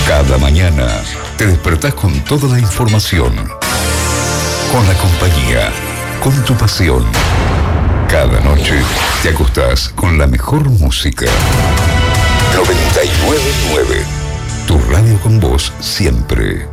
Cada mañana te despertás con toda la información, con la compañía, con tu pasión. Cada noche te acostás con la mejor música. 99.9, tu radio con vos siempre.